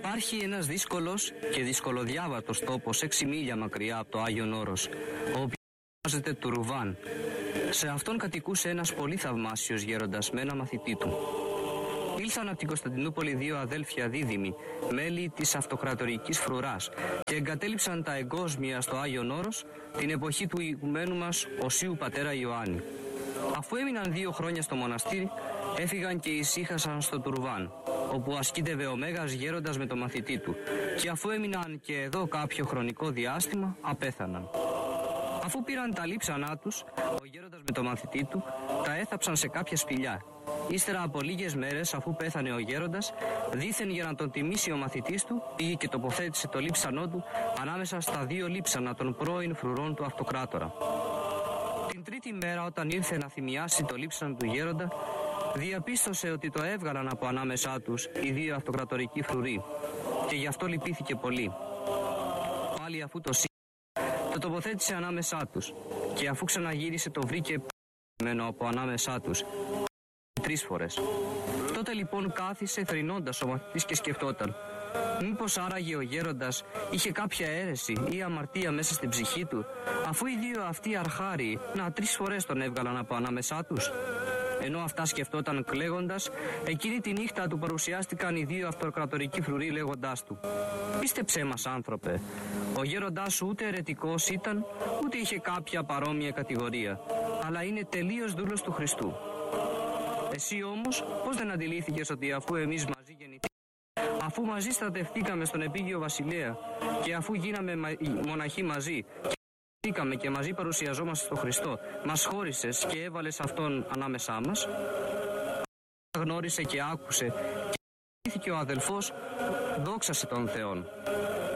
Υπάρχει ένας δύσκολος και δυσκολοδιάβατος τόπος 6 μίλια μακριά από το Άγιον Όρος, ο οποίος ονομάζεται Τουρουβάν. Σε αυτόν κατοικούσε ένας πολύ θαυμάσιος γέροντας με ένα μαθητή του. Ήλθαν από την Κωνσταντινούπολη 2 αδέλφια δίδυμοι, μέλη της αυτοκρατορικής φρουράς, και εγκατέλειψαν τα εγκόσμια στο Άγιον Όρος την εποχή του ηγουμένου μας Οσίου πατέρα Ιωάννη. Αφού έμειναν 2 χρόνια στο μοναστήρι, έφυγαν και ησύχασαν στο Τουρουβάν, όπου ασκήτευε ο Μέγας Γέροντας με το μαθητή του, και αφού έμειναν και εδώ κάποιο χρονικό διάστημα, απέθαναν. Αφού πήραν τα λείψανά τους, ο γέροντας με το μαθητή του τα έθαψαν σε κάποια σπηλιά. Ύστερα από λίγες μέρες, αφού πέθανε ο γέροντας, δήθεν για να τον τιμήσει ο μαθητής του, πήγε και τοποθέτησε το λείψανό του ανάμεσα στα 2 λείψανα των πρώην φρουρών του αυτοκράτορα. Την τρίτη μέρα, όταν ήρθε να θυμιάσει το λείψανο του γέροντα, διαπίστωσε ότι το έβγαλαν από ανάμεσά τους οι 2 αυτοκρατορικοί φρουροί, και γι' αυτό λυπήθηκε πολύ. Πάλι αφού το τοποθέτησε ανάμεσά τους, και αφού ξαναγύρισε το βρήκε μένο από ανάμεσά τους 3 φορές. Τότε λοιπόν κάθισε θρηνώντας ο μαθητής και σκεφτόταν, μήπως άραγε ο γέροντας είχε κάποια αίρεση ή αμαρτία μέσα στην ψυχή του, αφού οι 2 αυτοί αρχάριοι 3 φορές τον έβγαλαν από ανάμεσά τους. Ενώ αυτά σκεφτόταν κλαίγοντας, εκείνη τη νύχτα του παρουσιάστηκαν οι 2 αυτοκρατορικοί φρουροί λέγοντάς του, «Πίστεψέ μας, άνθρωπε, ο γέροντάς σου ούτε αιρετικός ήταν, ούτε είχε κάποια παρόμοια κατηγορία, αλλά είναι τελείως δούλος του Χριστού. Εσύ όμως πώς δεν αντιλήφθηκες ότι αφού εμείς μαζί γεννηθήκαμε, αφού μαζί στρατευτήκαμε στον επίγειο βασιλέα και αφού γίναμε μοναχοί μαζί και μαζί παρουσιαζόμαστε στον Χριστό, μας χώρισες και έβαλες Αυτόν ανάμεσά μας?» Γνώρισε και άκουσε και ο αδελφός δόξασε τον Θεόν.